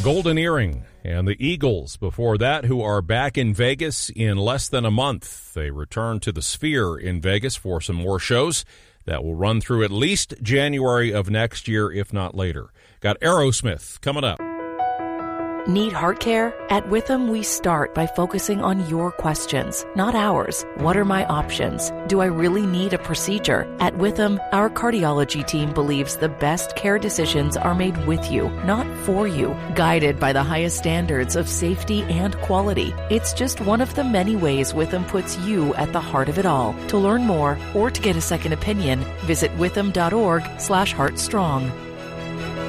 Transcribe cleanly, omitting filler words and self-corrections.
Golden Earring and the Eagles before that, who are back in Vegas in less than a month. They return to the Sphere in Vegas for some more shows that will run through at least January of next year, if not later. Got Aerosmith coming up. Need heart care? At Witham, we start by focusing on your questions, not ours. What are my options? Do I really need a procedure? At Witham, our cardiology team believes the best care decisions are made with you, not for you, guided by the highest standards of safety and quality. It's just one of the many ways Witham puts you at the heart of it all. To learn more or to get a second opinion, visit witham.org/heartstrong.